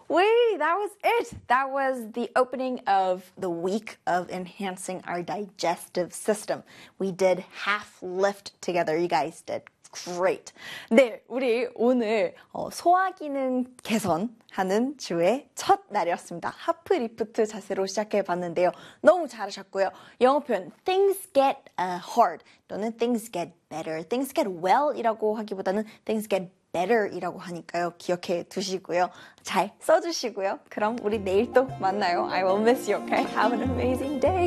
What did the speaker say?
That was it. That was the opening of the week of enhancing our digestive system. We did half lift together. You guys did great. 네, 우리 오늘 소화 기능 개선하는 주의 첫 날이었습니다. 하프 리프트 자세로 시작해 봤는데요. 너무 잘하셨고요. 영어 표현 things get hard 또는 things get better, things get well 이라고 하기보다는 things get better 이라고 하니까요. 기억해 두시고요. 잘 써주시고요. 그럼 우리 내일 또 만나요. I will miss you, okay? Have an amazing day.